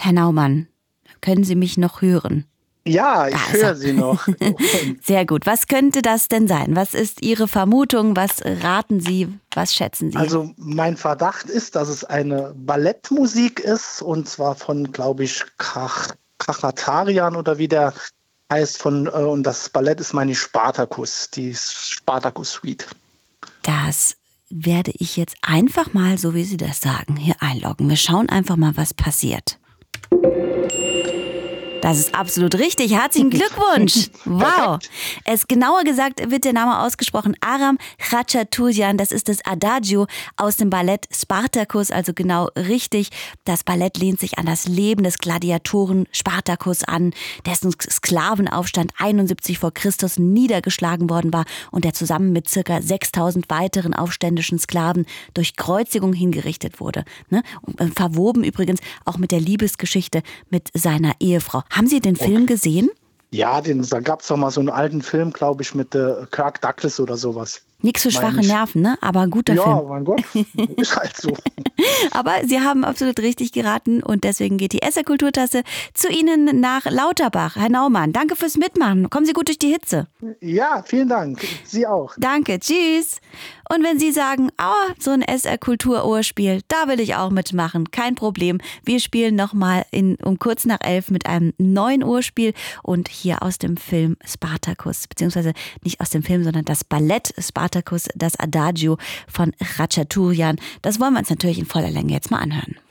Herr Naumann, können Sie mich noch hören? Ja, ich höre Sie noch. Sehr gut. Was könnte das denn sein? Was ist Ihre Vermutung? Was raten Sie? Was schätzen Sie? Also mein Verdacht ist, dass es eine Ballettmusik ist, und zwar von, glaube ich, Kachatarian oder wie der heißt, und das Ballett ist, meine ich, Spartacus, die Spartacus-Suite. Das werde ich jetzt einfach mal, so wie Sie das sagen, hier einloggen. Wir schauen einfach mal, was passiert. Das ist absolut richtig. Herzlichen Glückwunsch. Wow. Genauer gesagt wird der Name ausgesprochen Aram Khachaturian. Das ist das Adagio aus dem Ballett Spartacus, also genau richtig. Das Ballett lehnt sich an das Leben des Gladiatoren Spartacus an, dessen Sklavenaufstand 71 vor Christus niedergeschlagen worden war und der zusammen mit ca. 6.000 weiteren aufständischen Sklaven durch Kreuzigung hingerichtet wurde. Verwoben übrigens auch mit der Liebesgeschichte mit seiner Ehefrau. Haben Sie den Film gesehen? Ja, da gab es doch mal so einen alten Film, glaube ich, mit Kirk Douglas oder sowas. Nix für schwache Nerven, ne? Aber ein guter Film. Ja, mein Gott, ist halt so. Aber Sie haben absolut richtig geraten und deswegen geht die SR-Kulturtasse zu Ihnen nach Lauterbach. Herr Naumann, danke fürs Mitmachen. Kommen Sie gut durch die Hitze. Ja, vielen Dank. Sie auch. Danke, tschüss. Und wenn Sie sagen, so ein SR-Kultur-Ohrspiel, da will ich auch mitmachen, kein Problem. Wir spielen nochmal um kurz nach 11 mit einem neuen Ohrspiel und hier aus dem Film Spartacus, beziehungsweise nicht aus dem Film, sondern das Ballett Spartacus, das Adagio von Khachaturian. Das wollen wir uns natürlich in voller Länge jetzt mal anhören.